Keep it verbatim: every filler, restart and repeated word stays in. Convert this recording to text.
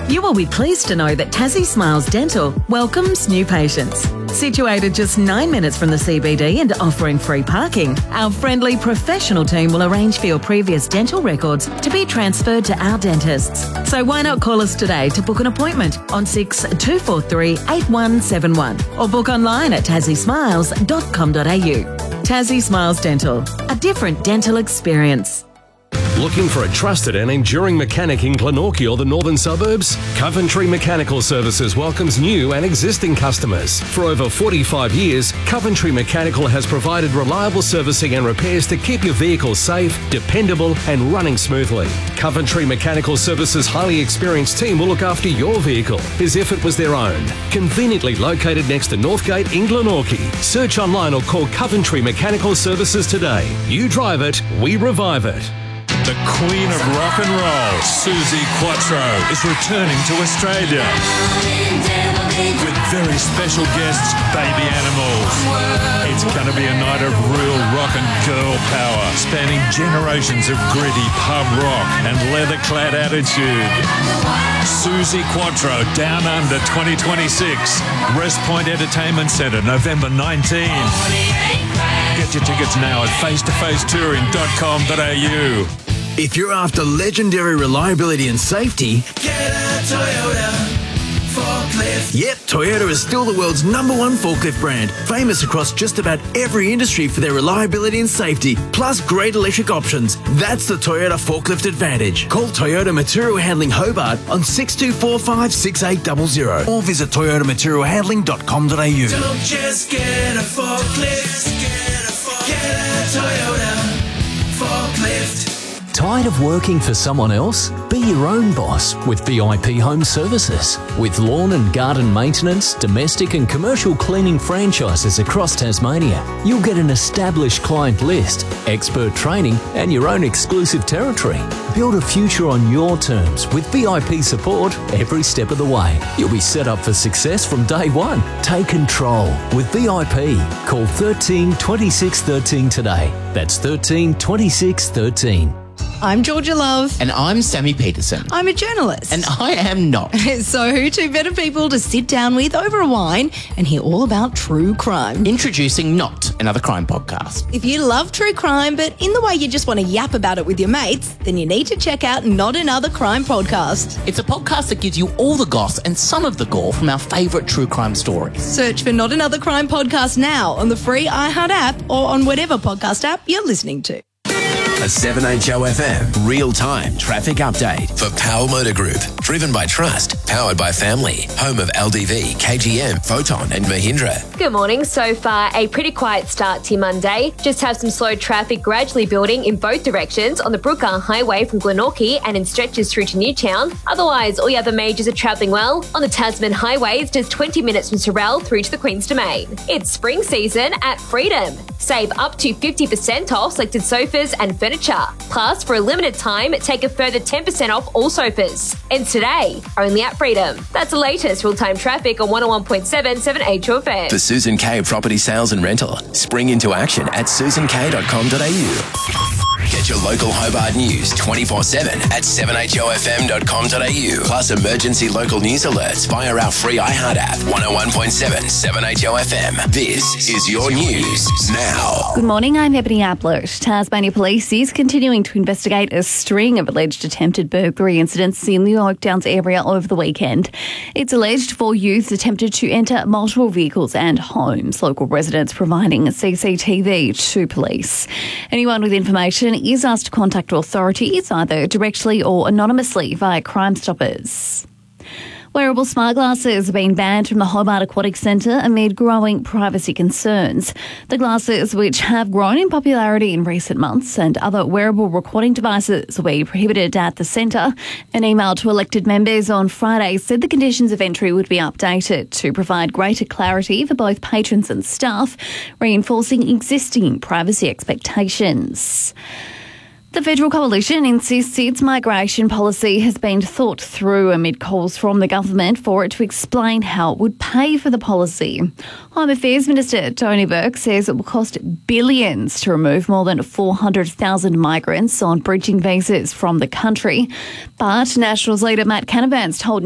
You will be pleased to know that Tassie Smiles Dental welcomes new patients. Situated just nine minutes from the C B D and offering free parking, our friendly professional team will arrange for your previous dental records to be transferred to our dentists. So why not call us today to book an appointment on six two four three eight one seven one or book online at tassie smiles dot com dot a u. Tassie Smiles Dental, a different dental experience. Looking for a trusted and enduring mechanic in Glenorchy or the northern suburbs? Coventry Mechanical Services welcomes new and existing customers. For over forty-five years, Coventry Mechanical has provided reliable servicing and repairs to keep your vehicle safe, dependable and running smoothly. Coventry Mechanical Services' highly experienced team will look after your vehicle as if it was their own. Conveniently located next to Northgate in Glenorchy. Search online or call Coventry Mechanical Services today. You drive it, we revive it. The Queen of Rock and Roll, Suzi Quatro, is returning to Australia with very special guests, Baby Animals. It's going to be a night of real rock and girl power, spanning generations of gritty pub rock and leather-clad attitude. Suzi Quatro, Down Under twenty twenty-six, West Point Entertainment Centre, November nineteenth. Get your tickets now at face to face touring dot com dot a u. If you're after legendary reliability and safety, get a Toyota forklift. Yep, Toyota is still the world's number one forklift brand, famous across just about every industry for their reliability and safety, plus great electric options. That's the Toyota Forklift Advantage. Call Toyota Material Handling Hobart on six two four five, six eight zero zero or visit toyota material handling dot com dot a u. Don't just get a forklift, get a, forklift. Get a Toyota forklift. Tired of working for someone else? Be your own boss with V I P Home Services. With lawn and garden maintenance, domestic and commercial cleaning franchises across Tasmania, you'll get an established client list, expert training and your own exclusive territory. Build a future on your terms with V I P support every step of the way. You'll be set up for success from day one. Take control with V I P. Call thirteen twenty-six thirteen today. That's thirteen twenty-six thirteen. I'm Georgia Love. And I'm Sammy Peterson. I'm a journalist. And I am not. So who two better people to sit down with over a wine and hear all about true crime? Introducing Not Another Crime Podcast. If you love true crime, but in the way you just want to yap about it with your mates, then you need to check out Not Another Crime Podcast. It's a podcast that gives you all the goss and some of the gore from our favourite true crime stories. Search for Not Another Crime Podcast now on the free iHeart app or on whatever podcast app you're listening to. A seven H O F M real-time traffic update for Power Motor Group. Driven by trust, powered by family. Home of L D V, K G M, Photon and Mahindra. Good morning. So far, a pretty quiet start to Monday. Just have some slow traffic gradually building in both directions on the Brooker Highway from Glenorchy and in stretches through to Newtown. Otherwise, all the other majors are travelling well. On the Tasman highways, just twenty minutes from Sorell through to the Queen's Domain. It's spring season at Freedom. Save up to fifty percent off selected sofas and furniture. Plus, for a limited time, take a further ten percent off all sofas. And today, only at Freedom. That's the latest real-time traffic on one oh one point seven, seven H O F M. For Susan K Property Sales and Rental, spring into action at susan k dot com dot a u. Get your local Hobart news twenty-four seven at seven h o f m dot com dot a u. Plus emergency local news alerts via our free iHeart app, one oh one point seven, seven H O F M. This is your news now. Good morning, I'm Ebony Ablett. Tasmania Police is continuing to investigate a string of alleged attempted burglary incidents in the Oakdowns area over the weekend. It's alleged four youths attempted to enter multiple vehicles and homes, local residents providing C C T V to police. Anyone with information is asked to contact authorities either directly or anonymously via Crime Stoppers. Wearable smart glasses have been banned from the Hobart Aquatic Centre amid growing privacy concerns. The glasses, which have grown in popularity in recent months, and other wearable recording devices will be prohibited at the centre. An email to elected members on Friday said the conditions of entry would be updated to provide greater clarity for both patrons and staff, reinforcing existing privacy expectations. The Federal Coalition insists its migration policy has been thought through amid calls from the government for it to explain how it would pay for the policy. Home Affairs Minister Tony Burke says it will cost billions to remove more than four hundred thousand migrants on bridging visas from the country. But Nationals leader Matt Canavan's told